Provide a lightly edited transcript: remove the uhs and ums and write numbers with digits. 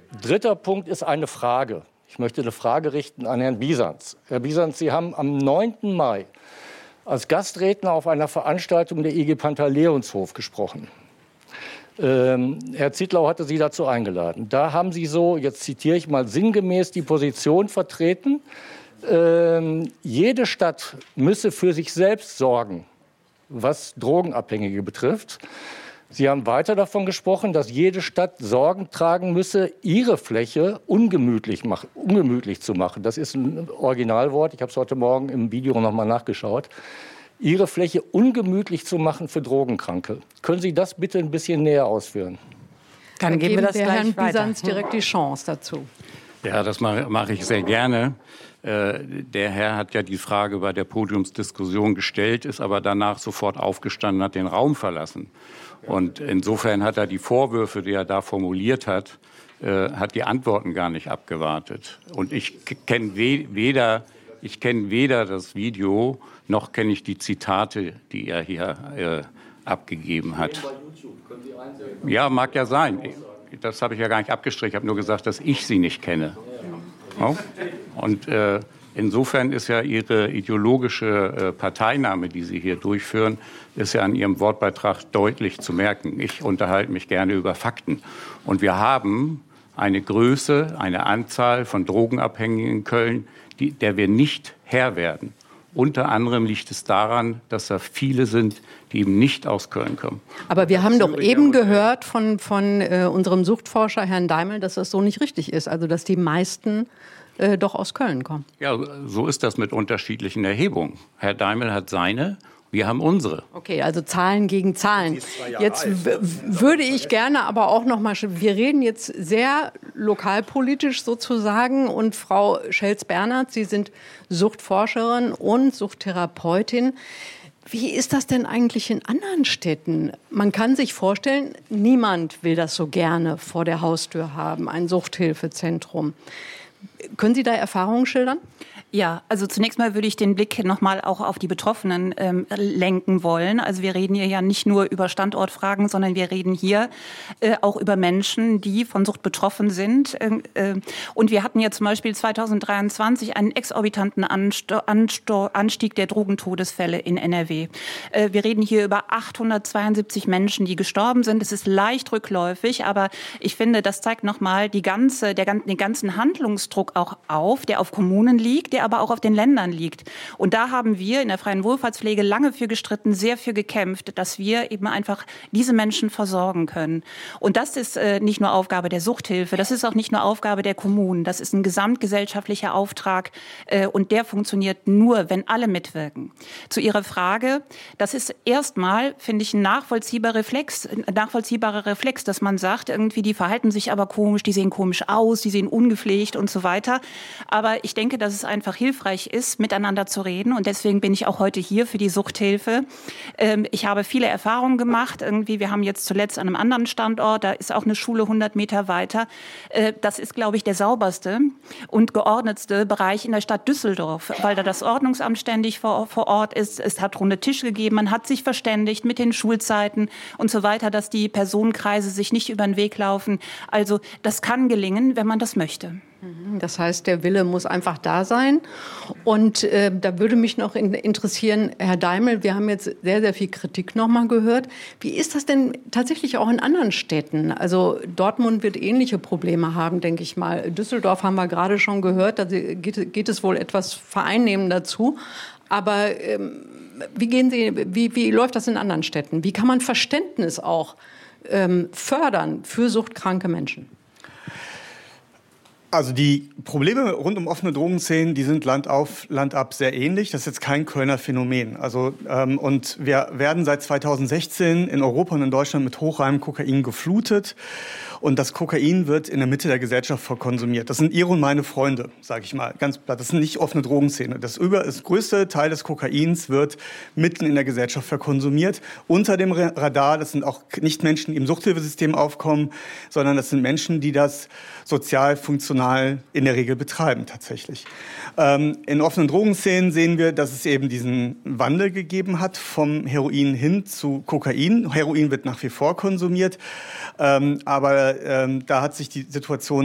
Dritter Punkt ist eine Frage. Ich möchte eine Frage richten an Herrn Bisanz. Herr Bisanz, Sie haben am 9. Mai als Gastredner auf einer Veranstaltung der IG Pantaleonshof gesprochen. Herr Zittlau hatte Sie dazu eingeladen. Da haben Sie so, jetzt zitiere ich mal sinngemäß, die Position vertreten, jede Stadt müsse für sich selbst sorgen, was Drogenabhängige betrifft. Sie haben weiter davon gesprochen, dass jede Stadt Sorgen tragen müsse, ihre Fläche ungemütlich zu machen. Das ist ein Originalwort, ich habe es heute Morgen im Video noch mal nachgeschaut. Ihre Fläche ungemütlich zu machen für Drogenkranke. Können Sie das bitte ein bisschen näher ausführen? Dann geben wir das gleich Herrn weiter. Bisanz direkt die Chance dazu. Ja, das mache ich sehr gerne. Der Herr hat ja die Frage bei der Podiumsdiskussion gestellt, ist aber danach sofort aufgestanden, hat den Raum verlassen. Und insofern hat er die Vorwürfe, die er da formuliert hat die Antworten gar nicht abgewartet. Und ich kenne weder das Video, noch kenne ich die Zitate, die er hier abgegeben hat. Ja, mag ja sein. Das habe ich ja gar nicht abgestrichen. Ich habe nur gesagt, dass ich sie nicht kenne. Ja? Und insofern ist ja Ihre ideologische Parteinahme, die Sie hier durchführen, ist ja an Ihrem Wortbeitrag deutlich zu merken. Ich unterhalte mich gerne über Fakten. Und wir haben eine Größe, eine Anzahl von Drogenabhängigen in Köln, der wir nicht Herr werden. Unter anderem liegt es daran, dass da viele sind, die eben nicht aus Köln kommen. Aber wir haben doch eben gehört von unserem Suchtforscher Herrn Daimel, dass das so nicht richtig ist. Also dass die meisten doch aus Köln kommen. Ja, so ist das mit unterschiedlichen Erhebungen. Herr Daimel hat seine, wir haben unsere. Okay, also Zahlen gegen Zahlen. Jetzt würde ich gerne aber auch noch mal, wir reden jetzt sehr lokalpolitisch sozusagen, und Frau Schelz-Bernhardt, Sie sind Suchtforscherin und Suchttherapeutin. Wie ist das denn eigentlich in anderen Städten? Man kann sich vorstellen, niemand will das so gerne vor der Haustür haben, ein Suchthilfezentrum. Können Sie da Erfahrungen schildern? Ja, also zunächst mal würde ich den Blick nochmal auch auf die Betroffenen lenken wollen. Also wir reden hier ja nicht nur über Standortfragen, sondern wir reden hier auch über Menschen, die von Sucht betroffen sind. Und wir hatten ja zum Beispiel 2023 einen exorbitanten Anstieg der Drogentodesfälle in NRW. Wir reden hier über 872 Menschen, die gestorben sind. Es ist leicht rückläufig, aber ich finde, das zeigt nochmal den ganzen Handlungsdruck auch auf, der auf Kommunen liegt, der aber auch auf den Ländern liegt. Und da haben wir in der freien Wohlfahrtspflege lange für gestritten, sehr für gekämpft, dass wir eben einfach diese Menschen versorgen können. Und das ist nicht nur Aufgabe der Suchthilfe, das ist auch nicht nur Aufgabe der Kommunen, das ist ein gesamtgesellschaftlicher Auftrag und der funktioniert nur, wenn alle mitwirken. Zu Ihrer Frage, das ist erstmal, finde ich, ein nachvollziehbarer Reflex, dass man sagt, irgendwie die verhalten sich aber komisch, die sehen komisch aus, die sehen ungepflegt und so weiter. Aber ich denke, dass es einfach hilfreich ist, miteinander zu reden. Und deswegen bin ich auch heute hier für die Suchthilfe. Ich habe viele Erfahrungen gemacht. Wir haben jetzt zuletzt an einem anderen Standort, da ist auch eine Schule 100 Meter weiter. Das ist, glaube ich, der sauberste und geordnetste Bereich in der Stadt Düsseldorf, weil da das Ordnungsamt ständig vor Ort ist. Es hat runde Tische gegeben, man hat sich verständigt mit den Schulzeiten und so weiter, dass die Personenkreise sich nicht über den Weg laufen. Also das kann gelingen, wenn man das möchte. Das heißt, der Wille muss einfach da sein. Und da würde mich noch interessieren, Herr Daimel, wir haben jetzt sehr, sehr viel Kritik noch mal gehört. Wie ist das denn tatsächlich auch in anderen Städten? Also Dortmund wird ähnliche Probleme haben, denke ich mal. Düsseldorf haben wir gerade schon gehört, da geht es wohl etwas vereinnehmender zu. Aber wie läuft das in anderen Städten? Wie kann man Verständnis auch fördern für suchtkranke Menschen? Also die Probleme rund um offene Drogenszenen, die sind Land auf, Land ab sehr ähnlich. Das ist jetzt kein Kölner Phänomen. Also und wir werden seit 2016 in Europa und in Deutschland mit hochreinem Kokain geflutet. Und das Kokain wird in der Mitte der Gesellschaft verkonsumiert. Das sind Ihre und meine Freunde, sage ich mal, ganz platt. Das sind nicht offene Drogenszene. Das größte Teil des Kokains wird mitten in der Gesellschaft verkonsumiert. Unter dem Radar, das sind auch nicht Menschen, die im Suchthilfesystem aufkommen, sondern das sind Menschen, die das sozial funktional in der Regel betreiben tatsächlich. In offenen Drogenszenen sehen wir, dass es eben diesen Wandel gegeben hat vom Heroin hin zu Kokain. Heroin wird nach wie vor konsumiert, aber da hat sich die Situation